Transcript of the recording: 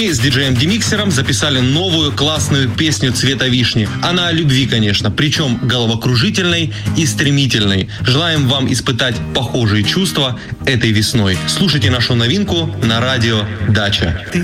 Мы с диджеем Демиксером записали новую классную песню цвета вишни. Она о любви, конечно, причем головокружительной и стремительной. Желаем вам испытать похожие чувства этой весной. Слушайте нашу новинку на радио «Дача».